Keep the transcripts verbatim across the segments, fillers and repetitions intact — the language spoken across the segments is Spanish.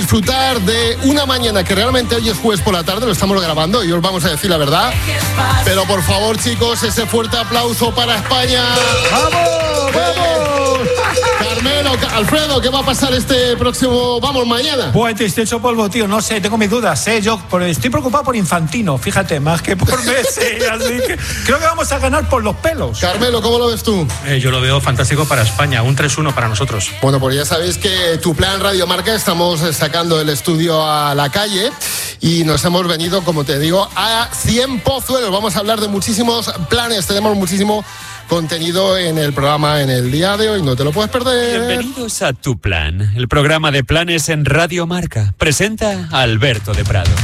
disfrutar de una mañana que realmente hoy es jueves por la tarde, lo estamos grabando y os vamos a decir la verdad. Pero por favor, chicos, ese fuerte aplauso para España. ¡Vamos! ¡Vamos! Carmelo, Alfredo, ¿qué va a pasar este próximo, vamos, mañana? Pues te he hecho polvo, tío, no sé, tengo mis dudas, ¿eh? Yo por, estoy preocupado por Infantino, fíjate, más que por Messi, así que creo que vamos a ganar por los pelos. Carmelo, ¿cómo lo ves tú? Eh, yo lo veo fantástico para España, un tres uno para nosotros. Bueno, pues ya sabéis que Tu Plan Radio Marca estamos sacando el estudio a la calle y nos hemos venido, como te digo, a cien Pozuelos. Vamos a hablar de muchísimos planes, tenemos muchísimo contenido en el programa en el día de hoy, no te lo puedes perder. Bienvenidos a Tu Plan, el programa de planes en Radio Marca. Presenta a Alberto de Prado.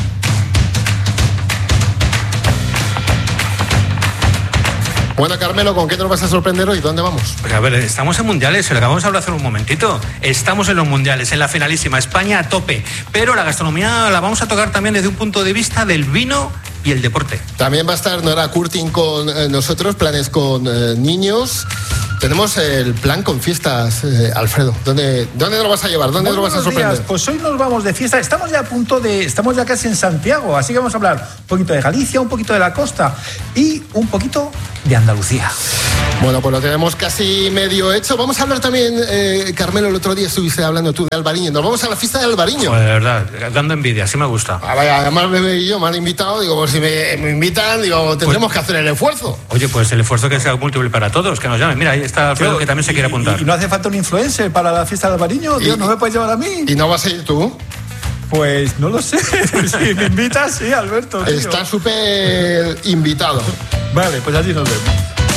Bueno, Carmelo, ¿con qué nos vas a sorprender hoy? ¿Dónde vamos? Pues a ver, estamos en mundiales, se lo acabamos de hablar hace un momentito. Estamos en los mundiales, en la finalísima, España a tope. Pero la gastronomía la vamos a tocar también desde un punto de vista del vino y el deporte. También va a estar Nora Curtin con eh, nosotros, planes con eh, niños. Tenemos el plan con fiestas, eh, Alfredo. ¿Dónde, ¿Dónde lo vas a llevar? ¿Dónde Muy lo vas a sorprender? Días. Pues hoy nos vamos de fiesta. Estamos ya a punto de... Estamos ya casi en Santiago, así que vamos a hablar un poquito de Galicia, un poquito de la costa y un poquito de Andalucía. Bueno, pues lo tenemos casi medio hecho. Vamos a hablar también, eh, Carmelo, el otro día estuviste hablando tú de Albariño. Nos vamos a la fiesta de Albariño. Pues de verdad, dando envidia, así me gusta. Ah, vaya, además Bebé y yo me han invitado. Digo, pues si me, me invitan, digo, tendremos pues, que hacer el esfuerzo. Oye, pues el esfuerzo que sea múltiple para todos, que nos llamen. Mira, ahí está Alfredo, Tío, que también se quiere apuntar. ¿Y, y no hace falta un influencer para la fiesta de Albariño? Tío, ¿no me puedes llevar a mí? ¿Y no vas a ir tú? Pues no lo sé. Si me invitas, sí, Alberto. Tío. Está súper invitado. Vale, pues allí nos vemos.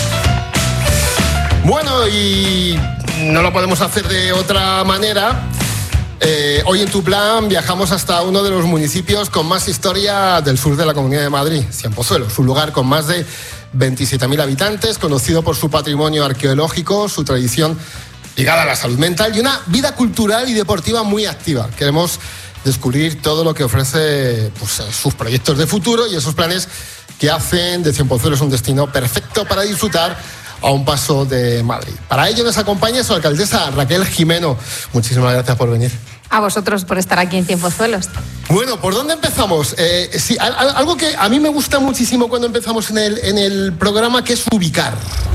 Bueno, y no lo podemos hacer de otra manera. Eh, hoy en Tu Plan viajamos hasta uno de los municipios con más historia del sur de la Comunidad de Madrid, Cienpozuelos, un lugar con más de veintisiete mil habitantes, conocido por su patrimonio arqueológico, su tradición ligada a la salud mental y una vida cultural y deportiva muy activa. Queremos descubrir todo lo que ofrece, pues, sus proyectos de futuro y esos planes que hacen de Cienpozuelos un destino perfecto para disfrutar a un paso de Madrid. Para ello nos acompaña su alcaldesa Raquel Jimeno. Muchísimas gracias por venir. A vosotros por estar aquí en Cienpozuelos. Bueno, ¿por dónde empezamos? Eh, sí, algo que a mí me gusta muchísimo cuando empezamos en el, en el programa, que es ubicar.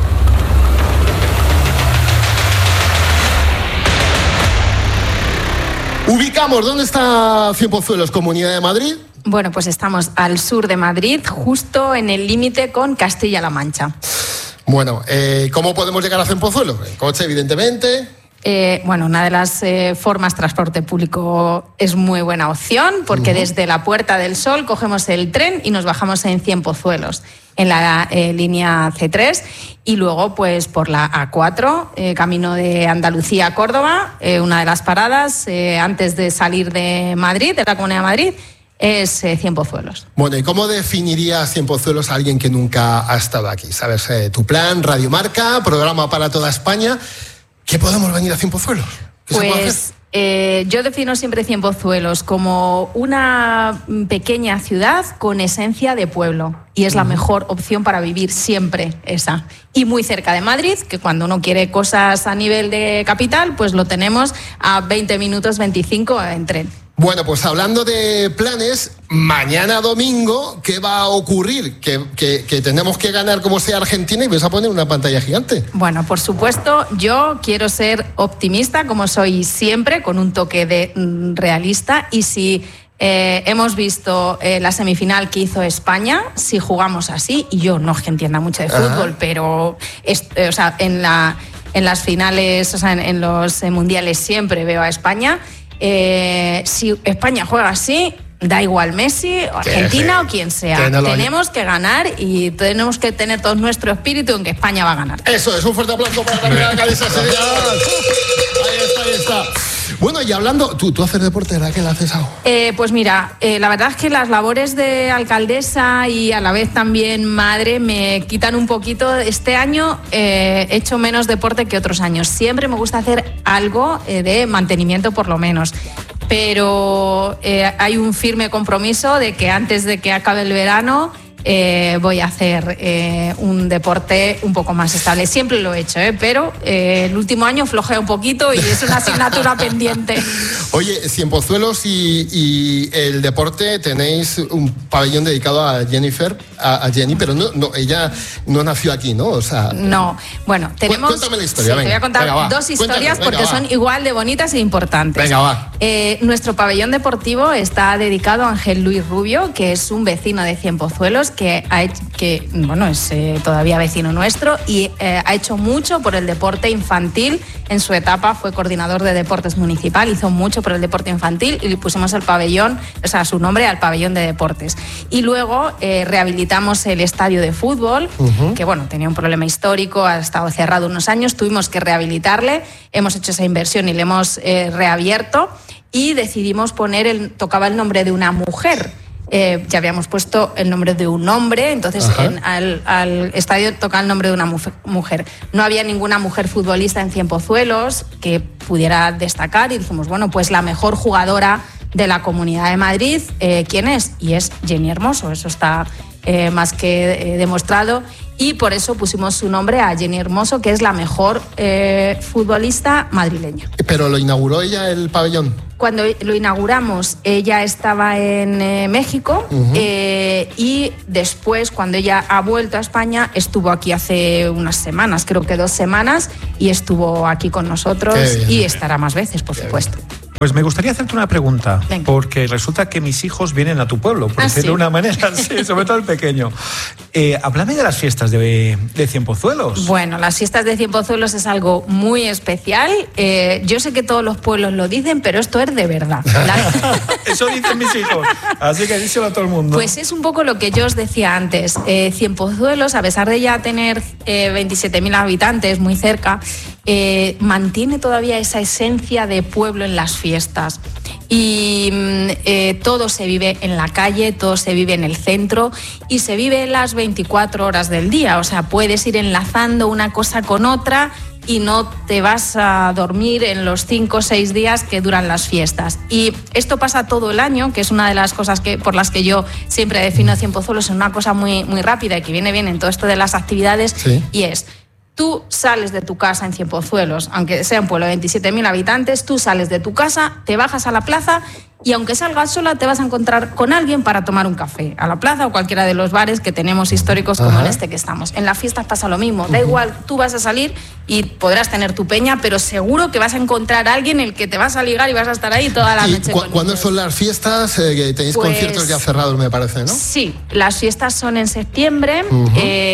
Ubicamos, ¿dónde está Cienpozuelos, Comunidad de Madrid? Bueno, pues estamos al sur de Madrid, justo en el límite con Castilla-La Mancha. Bueno, eh, ¿cómo podemos llegar a Cienpozuelos? En coche, evidentemente. Eh, bueno, una de las eh, formas, transporte público es muy buena opción, porque uh-huh. desde la Puerta del Sol cogemos el tren y nos bajamos en Cienpozuelos, en la eh, línea ce tres, y luego pues por la a cuatro, eh, camino de Andalucía a Córdoba, eh, una de las paradas eh, antes de salir de Madrid, de la Comunidad de Madrid, es eh, Cienpozuelos. Bueno, ¿y cómo definirías Cienpozuelos a alguien que nunca ha estado aquí? ¿Sabes? Eh, Tu Plan, Radio Marca, programa para toda España. ¿Qué podemos venir a Cienpozuelos? ¿Qué pues se puede hacer? Eh, yo defino siempre Cienpozuelos como una pequeña ciudad con esencia de pueblo. Y es la mejor opción para vivir siempre esa. Y muy cerca de Madrid, que cuando uno quiere cosas a nivel de capital, pues lo tenemos a veinte minutos, veinticinco en tren. Bueno, pues hablando de planes, mañana domingo, ¿qué va a ocurrir? Que, que, que tenemos que ganar como sea Argentina y vais a poner una pantalla gigante. Bueno, por supuesto, yo quiero ser optimista, como soy siempre, con un toque de mm, realista. Y si eh, hemos visto eh, la semifinal que hizo España, si jugamos así, y yo no es que entienda mucho de fútbol, Ajá. pero es, eh, o sea, en, la, en las finales, o sea, en, en los eh, mundiales siempre veo a España. Eh, si España juega así, da igual Messi, o Argentina sí, o quien sea. Que no tenemos que ganar y tenemos que tener todo nuestro espíritu en que España va a ganar. Eso es, un fuerte aplauso para la alcaldesa. Ahí está, ahí está. Bueno, y hablando, ¿tú, tú haces deporte, ¿verdad? ¿Qué le haces algo? Eh, pues mira, eh, la verdad es que las labores de alcaldesa y a la vez también madre me quitan un poquito. Este año eh, he hecho menos deporte que otros años. Siempre me gusta hacer algo eh, de mantenimiento por lo menos. Pero eh, hay un firme compromiso de que antes de que acabe el verano eh, voy a hacer eh, un deporte un poco más estable. Siempre lo he hecho, ¿eh? Pero eh, el último año flojea un poquito y es una asignatura pendiente. Oye, Cienpozuelos y, y el deporte, tenéis un pabellón dedicado a Jennifer, a, a Jenny, pero no, no, ella no nació aquí, ¿no? O sea, no, bueno, tenemos... Cuéntame la historia, sí, venga. Te voy a contar venga, va, dos historias cuéntame, porque venga, son va. igual de bonitas e importantes. Venga, va. Eh, nuestro pabellón deportivo está dedicado a Ángel Luis Rubio, que es un vecino de Cienpozuelos, que, ha hecho, que bueno, es eh, todavía vecino nuestro y eh, ha hecho mucho por el deporte infantil. En su etapa fue coordinador de deportes municipal, hizo mucho por el deporte infantil y le pusimos el pabellón, o sea, su nombre al pabellón de deportes. Y luego eh, rehabilitamos el estadio de fútbol, uh-huh. que bueno, tenía un problema histórico, ha estado cerrado unos años, tuvimos que rehabilitarle, hemos hecho esa inversión y le hemos eh, reabierto y decidimos poner, el, tocaba el nombre de una mujer. Eh, ya habíamos puesto el nombre de un hombre, entonces en, al, al estadio tocaba el nombre de una mujer. No había ninguna mujer futbolista en Cienpozuelos que pudiera destacar y dijimos, bueno, pues la mejor jugadora de la Comunidad de Madrid, eh, ¿quién es? Y es Jenny Hermoso, eso está eh, más que eh, demostrado. Y por eso pusimos su nombre a Jenny Hermoso, que es la mejor eh, futbolista madrileña. ¿Pero lo inauguró ella el pabellón? Cuando lo inauguramos, ella estaba en eh, México uh-huh. eh, y después, cuando ella ha vuelto a España, estuvo aquí hace unas semanas, creo que dos semanas, y estuvo aquí con nosotros y estará más veces, por Qué supuesto. Bien. Pues me gustaría hacerte una pregunta, Venga. porque resulta que mis hijos vienen a tu pueblo, por ¿Ah, decirlo sí? de una manera, sí, sobre todo el pequeño. Eh, háblame de las fiestas de, de Cienpozuelos. Bueno, las fiestas de Cienpozuelos es algo muy especial. Eh, yo sé que todos los pueblos lo dicen, pero esto es de verdad. La... Eso dicen mis hijos, así que díselo a todo el mundo. Pues es un poco lo que yo os decía antes. Eh, Cienpozuelos, a pesar de ya tener eh, veintisiete mil habitantes, muy cerca, eh, mantiene todavía esa esencia de pueblo en las fiestas. Y eh, todo se vive en la calle, todo se vive en el centro y se vive las veinticuatro horas del día. O sea, puedes ir enlazando una cosa con otra y no te vas a dormir en los cinco o seis días que duran las fiestas. Y esto pasa todo el año, que es una de las cosas que, por las que yo siempre defino a Cienpozuelos en una cosa muy, muy rápida y que viene bien en todo esto de las actividades, sí. y es... Tú sales de tu casa en Cienpozuelos, aunque sea un pueblo de veintisiete mil habitantes, tú sales de tu casa, te bajas a la plaza y aunque salgas sola te vas a encontrar con alguien para tomar un café a la plaza o cualquiera de los bares que tenemos históricos como Ajá. en este que estamos. En las fiestas pasa lo mismo, da uh-huh. igual, tú vas a salir y podrás tener tu peña, pero seguro que vas a encontrar a alguien el que te vas a ligar y vas a estar ahí toda la noche. ¿Y cu- cuándo son las fiestas? Eh, tenéis pues, conciertos ya cerrados, me parece, ¿no? Sí, las fiestas son en septiembre uh-huh.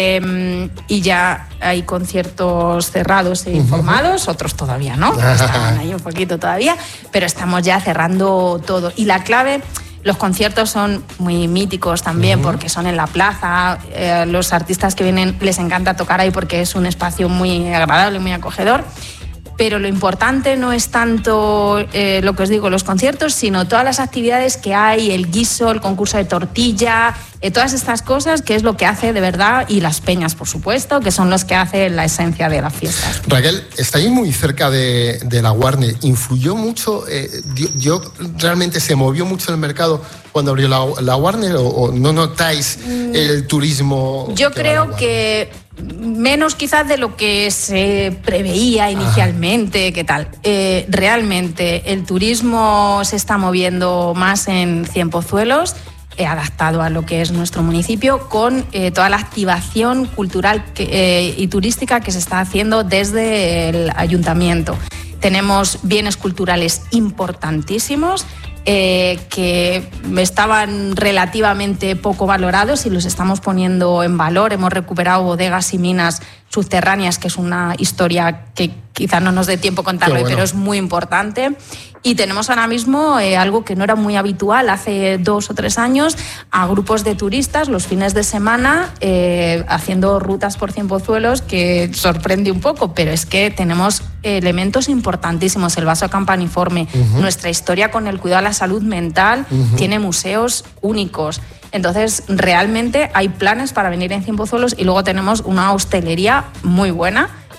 eh, y ya hay conciertos cerrados e informados, uh-huh. otros todavía no, están ahí un poquito todavía, pero estamos ya cerrando todo. Y la clave, los conciertos son muy míticos también uh-huh. porque son en la plaza, eh, los artistas que vienen les encanta tocar ahí porque es un espacio muy agradable, muy acogedor. Pero lo importante no es tanto eh, lo que os digo, los conciertos, sino todas las actividades que hay, el guiso, el concurso de tortilla, eh, todas estas cosas, que es lo que hace de verdad, y las peñas, por supuesto, que son los que hacen la esencia de las fiestas. Raquel, estáis muy cerca de, de la Warner. ¿Influyó mucho? Eh, yo, yo realmente se movió mucho el mercado cuando abrió la, la Warner o, o no notáis el turismo? Yo que creo que menos quizás de lo que se preveía inicialmente, Ajá. ¿qué tal? Eh, realmente el turismo se está moviendo más en Cienpozuelos, eh, adaptado a lo que es nuestro municipio, con eh, toda la activación cultural que, eh, y turística que se está haciendo desde el ayuntamiento. Tenemos bienes culturales importantísimos, Eh, que estaban relativamente poco valorados y los estamos poniendo en valor. Hemos recuperado bodegas y minas subterráneas, que es una historia que quizá no nos dé tiempo contarlo, bueno. pero es muy importante. Y tenemos ahora mismo eh, algo que no era muy habitual hace dos o tres años, a grupos de turistas los fines de semana eh, haciendo rutas por Cienpozuelos, que sorprende un poco, pero es que tenemos elementos importantísimos. El vaso campaniforme, uh-huh. nuestra historia con el cuidado de la salud mental, uh-huh. tiene museos únicos. Entonces, realmente hay planes para venir en Cienpozuelos y luego tenemos una hostelería muy buena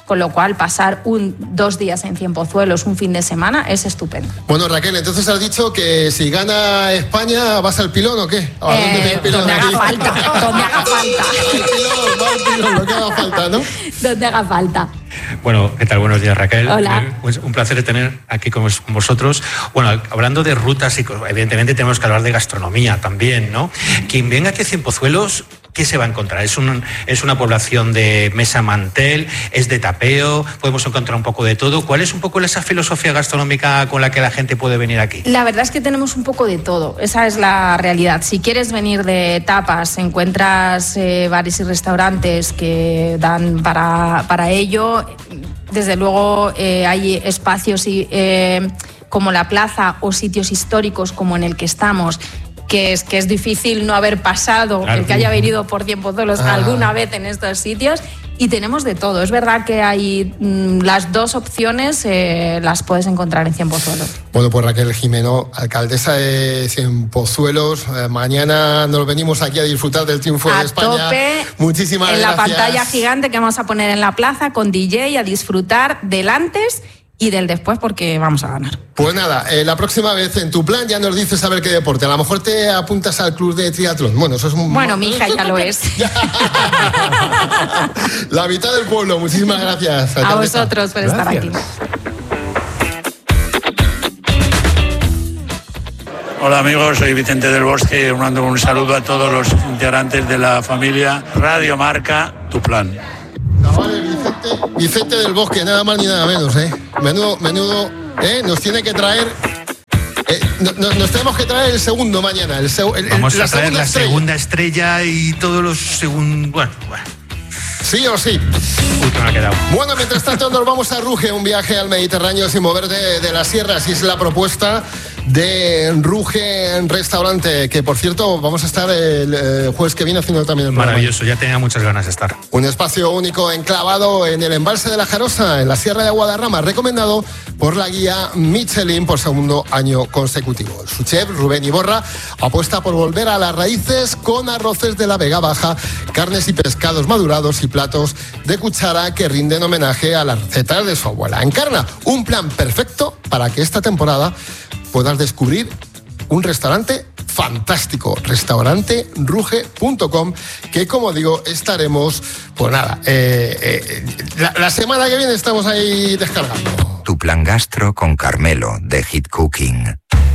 con lo cual pasar un, dos días en Cienpozuelos, un fin de semana, es estupendo. Bueno, Raquel, entonces has dicho que si gana España, ¿vas al pilón o qué? ¿A eh, dónde pilón donde aquí? haga falta, donde haga falta. Al pilón, va al pilón, lo que haga falta, ¿no? Donde haga falta. Bueno, ¿qué tal? Buenos días, Raquel. Hola. Eh, pues un placer tener aquí con, con vosotros. Bueno, hablando de rutas, y evidentemente tenemos que hablar de gastronomía también, ¿no? Quien venga aquí a Cienpozuelos, ¿qué se va a encontrar? ¿Es, un, es una población de mesa mantel? ¿Es de tapeo? ¿Podemos encontrar un poco de todo? ¿Cuál es un poco esa filosofía gastronómica con la que la gente puede venir aquí? La verdad es que tenemos un poco de todo, esa es la realidad. Si quieres venir de tapas, encuentras eh, bares y restaurantes que dan para, para ello. Desde luego eh, hay espacios y, eh, como la plaza o sitios históricos como en el que estamos, que es, que es difícil no haber pasado, claro, el que haya venido por Cienpozuelos ah. alguna vez en estos sitios, y tenemos de todo. Es verdad que hay mmm, las dos opciones, eh, las puedes encontrar en Cienpozuelos. Bueno, pues Raquel Jimeno, alcaldesa de Cienpozuelos, eh, mañana nos venimos aquí a disfrutar del triunfo a de España. Tope, muchísimas en gracias. En la pantalla gigante que vamos a poner en la plaza con D J, a disfrutar del antes y del después, porque vamos a ganar. Pues nada, eh, la próxima vez en tu plan ya nos dices a ver qué deporte. A lo mejor te apuntas al club de triatlón. Bueno, eso es un... Bueno, mi hija ya lo es. La mitad del pueblo. Muchísimas gracias. A vosotros por gracias. estar aquí. Hola amigos, soy Vicente del Bosque, mando un saludo a todos los integrantes de la familia Radio Marca, tu plan. Vale, Vicente, Vicente del Bosque, nada más ni nada menos, ¿eh? Menudo, menudo, ¿eh? Nos tiene que traer... Eh, no, no, nos tenemos que traer el segundo mañana. El, el, Vamos la a traer la estrella. segunda estrella y todos los segundos... Bueno, bueno. Sí o sí. Uy, me ha quedado. Bueno, mientras tanto nos vamos a Ruge, un viaje al Mediterráneo sin mover de, de las sierras. Y es la propuesta de Ruge Restaurante, que por cierto vamos a estar el, el jueves que viene haciendo también el programa. Maravilloso, ya tenía muchas ganas de estar. Un espacio único enclavado en el embalse de la Jarosa, en la Sierra de Guadarrama, recomendado por la guía Michelin por segundo año consecutivo. Su chef, Rubén Iborra, apuesta por volver a las raíces con arroces de la Vega Baja, carnes y pescados madurados y platos de cuchara que rinden homenaje a las recetas de su abuela. Encarna un plan perfecto para que esta temporada puedas descubrir un restaurante fantástico, restaurante ruge punto com, que como digo, estaremos, pues nada, eh, eh, la, la semana que viene estamos ahí descargando. Tu plan gastro con Carmelo de Hit Cooking.